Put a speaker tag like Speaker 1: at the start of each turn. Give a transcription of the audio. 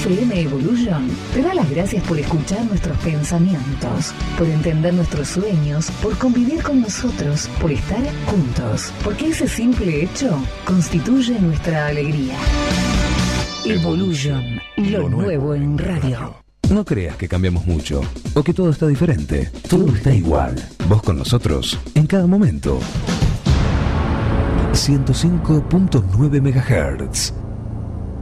Speaker 1: FM Evolution te da las gracias por escuchar nuestros pensamientos, por entender nuestros sueños, por convivir con nosotros, por estar juntos, porque ese simple hecho constituye nuestra alegría. Evolution, lo nuevo en radio.
Speaker 2: No creas que cambiamos mucho o que todo está diferente. Todo está igual. Vos con nosotros en cada momento. 105.9 MHz.